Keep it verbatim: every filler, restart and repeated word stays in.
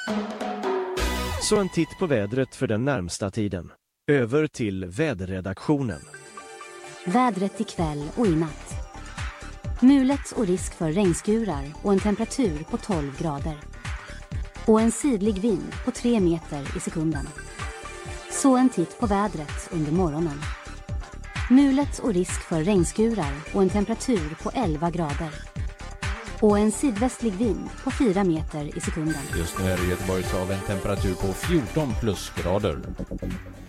Så en titt på vädret för den närmsta tiden. Över till väderredaktionen. Vädret ikväll och i natt. Mulet och risk för regnskurar och en temperatur på tolv grader. Och en sidlig vind på tre meter i sekunden. Så en titt på vädret under morgonen. Mulet och risk för regnskurar och en temperatur på elva grader. Och en sydvästlig vind på fyra meter i sekunden. Just nu är det Göteborgshav en temperatur på fjorton plusgrader.